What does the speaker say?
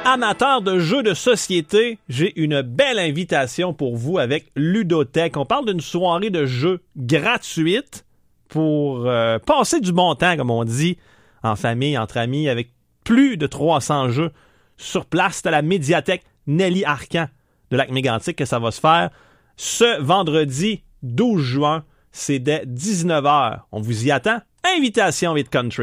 Amateurs de jeux de société, j'ai une belle invitation pour vous avec Ludothèque. On parle d'une soirée de jeux gratuite pour passer du bon temps, comme on dit, en famille, entre amis, avec plus de 300 jeux sur place. C'est à la médiathèque Nelly Arcan de Lac-Mégantic que ça va se faire ce vendredi 12 juin. C'est dès 19h. On vous y attend. Invitation Hit Country.